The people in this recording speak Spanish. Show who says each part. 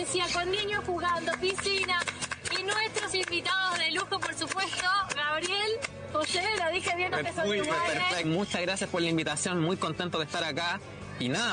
Speaker 1: experiencia con niños jugando, piscina y nuestros invitados de lujo, por supuesto, Gabriel, José, lo dije bien,
Speaker 2: Perfecto. Muchas gracias por la invitación, muy contento de estar acá y nada.